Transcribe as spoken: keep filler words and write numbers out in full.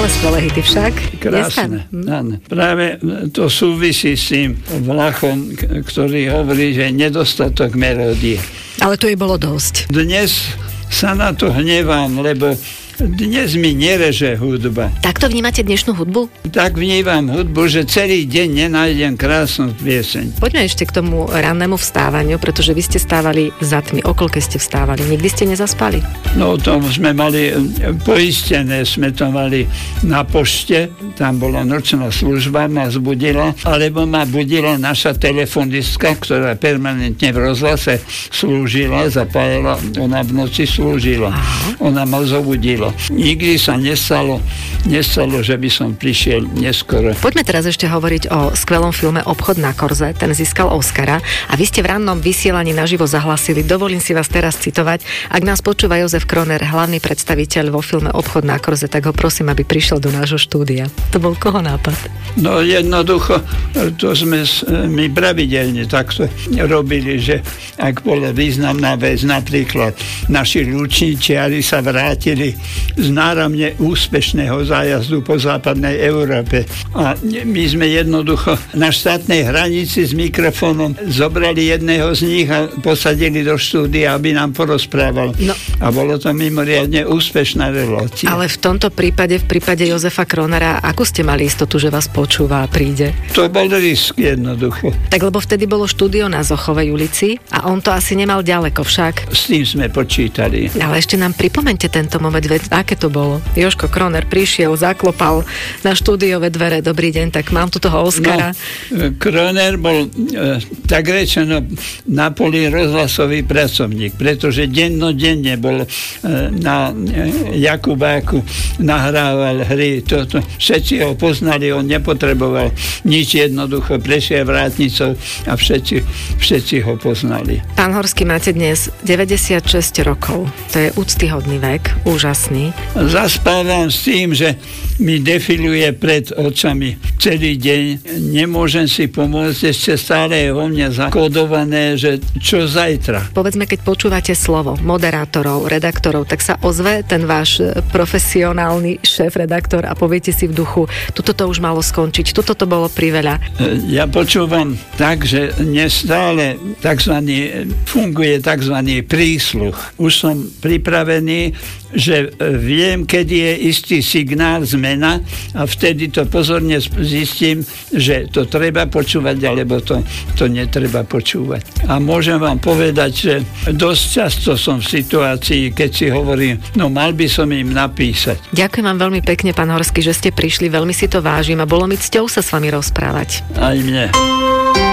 Stále skvelé hity však. Krásne. Áno. Práve to súvisí s tým Vlachom, ktorý hovorí, že nedostatok melódie. Ale to jej bolo dosť. Dnes sa na to hnevám, lebo dnes mi nereže hudba. Takto vnímate dnešnú hudbu? Tak vnímam hudbu, že celý deň nenájdem krásnu pieseň. Poďme ešte k tomu rannému vstávaniu, pretože vy ste stávali za tmy. O koľke ste vstávali? Nikdy ste nezaspali? No to sme mali poistené, sme to mali na pošte, tam bola nočná služba, nás budila, alebo ma budila naša telefonistka, ktorá permanentne v rozhlase slúžila, zapájala, ona v noci slúžila. Aha. Ona ma zobudila. Nikdy sa nestalo, nestalo, že by som prišiel neskoro. Poďme teraz ešte hovoriť o skvelom filme Obchod na Korze. Ten získal Oscara a vy ste v rannom vysielaní naživo zahlasili. Dovolím si vás teraz citovať. Ak nás počúva Jozef Kroner, hlavný predstaviteľ vo filme Obchod na Korze, tak ho prosím, aby prišiel do nášho štúdia. To bol koho nápad? No jednoducho, to sme my pravidelne takto robili, že ak bola významná vec, napríklad naši lučničiari sa vrátili z náramne úspešného zájazdu po západnej Európe. A my sme jednoducho na štátnej hranici s mikrofónom zobrali jedného z nich a posadili do štúdia, aby nám porozprával. No. A bolo to mimoriadne úspešná relácia. Ale v tomto prípade, v prípade Jozefa Kronera, akú ste mali istotu, že vás počúva a príde? To bol risk jednoducho. Tak lebo vtedy bolo štúdio na Zochovej ulici a on to asi nemal ďaleko však. S tým sme počítali. Ale ešte nám pripomente tento moment, veď aké to bolo? Jožko Kroner prišiel, zaklopal na štúdiové dvere. Dobrý deň, tak mám tu toho Oscara. No, Kroner bol, e, tak rečeno, na poli rozhlasový pracovník, pretože dennodenne bol e, na e, Jakubáku, nahrával hry. Toto. Všetci ho poznali, on nepotreboval nič, jednoducho prešiel vrátnicou a všetci, všetci ho poznali. Pán Horský, máte dnes deväťdesiatšesť rokov. To je úctyhodný vek, úžasný. Zaspávam s tým, že mi defiluje pred očami celý deň. Nemôžem si pomôcť, ešte stále je vo mne zakódované, že čo zajtra. Povedzme, keď počúvate slovo moderátorov, redaktorov, tak sa ozve ten váš profesionálny šéf-redaktor a poviete si v duchu, tuto to už malo skončiť, tuto to bolo priveľa. Ja počúvam tak, že nestále takzvaný, funguje takzvaný prísluch. Už som pripravený, že viem, kedy je istý signál, zmena a vtedy to pozorne zistím, že to treba počúvať, alebo to, to netreba počúvať. A môžem vám povedať, že dosť často som v situácii, keď si hovorím, no mal by som im napísať. Ďakujem vám veľmi pekne, pán Horský, že ste prišli, veľmi si to vážim a bolo mi cťou sa s vami rozprávať. Aj mne.